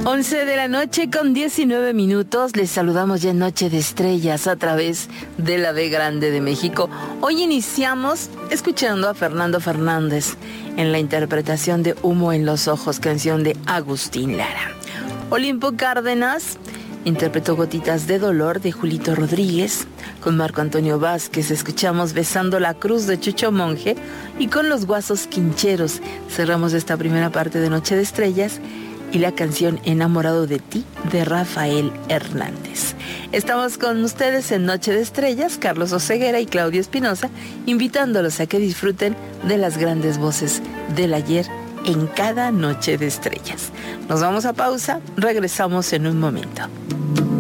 11 de la noche con 19 minutos. Les saludamos ya en Noche de Estrellas a través de la B Grande de México. Hoy iniciamos escuchando a Fernando Fernández en la interpretación de Humo en los Ojos, canción de Agustín Lara. Olimpo Cárdenas interpretó Gotitas de Dolor de Julito Rodríguez. Con Marco Antonio Vázquez escuchamos Besando la Cruz de Chucho Monje. Y con Los Guasos Quincheros cerramos esta primera parte de Noche de Estrellas y la canción Enamorado de ti de Rafael Hernández. Estamos con ustedes en Noche de Estrellas, Carlos Oseguera y Claudio Espinosa, invitándolos a que disfruten de las grandes voces del ayer en cada Noche de Estrellas. Nos vamos a pausa, regresamos en un momento.